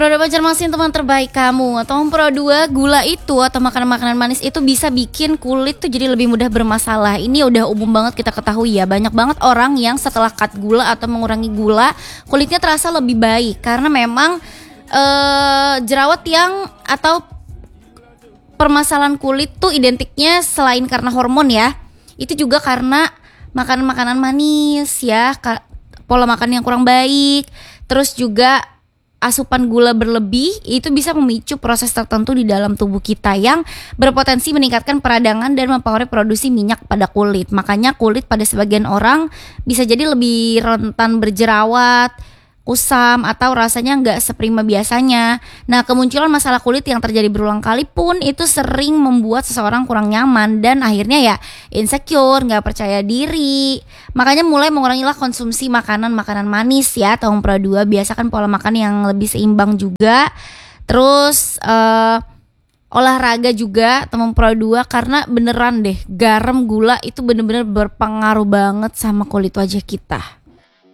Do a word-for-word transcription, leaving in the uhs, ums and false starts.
Pro dua Banjarmasin teman terbaik kamu. Atau Pro dua gula itu atau makanan-makanan manis itu bisa bikin kulit tuh jadi lebih mudah bermasalah. Ini udah umum banget kita ketahui ya. Banyak banget orang yang setelah cut gula atau mengurangi gula, kulitnya terasa lebih baik karena memang uh, jerawat yang atau permasalahan kulit tuh identiknya selain karena hormon ya, itu juga karena makanan-makanan manis ya, pola makan yang kurang baik, terus juga asupan gula berlebih itu bisa memicu proses tertentu di dalam tubuh kita yang berpotensi meningkatkan peradangan dan mempengaruhi produksi minyak pada kulit. Makanya kulit pada sebagian orang bisa jadi lebih rentan berjerawat, kusam, atau rasanya nggak seprima biasanya. Nah, kemunculan masalah kulit yang terjadi berulang kali pun itu sering membuat seseorang kurang nyaman dan akhirnya ya insecure, nggak percaya diri. Makanya mulai mengurangilah konsumsi makanan-makanan manis ya, tahun Pro dua. Biasakan pola makan yang lebih seimbang juga. Terus uh, olahraga juga teman Pro dua, karena beneran deh garam, gula itu bener-bener berpengaruh banget sama kulit wajah kita.